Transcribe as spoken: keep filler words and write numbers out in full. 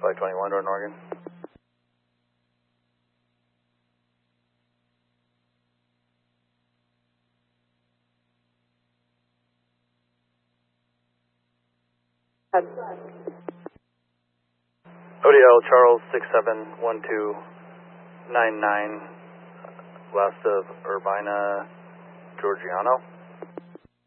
five twenty-one, Northern Oregon. O D L Charles six seven one two nine nine, west of Urbina, Georgiano.